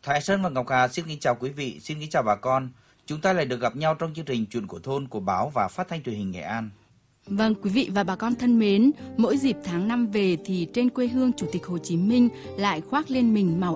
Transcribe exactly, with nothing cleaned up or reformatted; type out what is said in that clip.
Thái Sơn và Ngọc Hà xin kính chào quý vị, xin kính chào bà con. Chúng ta lại được gặp nhau trong chương trình Chuyện của thôn của báo và phát thanh truyền hình Nghệ An. Vâng, quý vị và bà con thân mến, mỗi dịp tháng năm về thì trên quê hương Chủ tịch Hồ Chí Minh lại khoác lên mình màu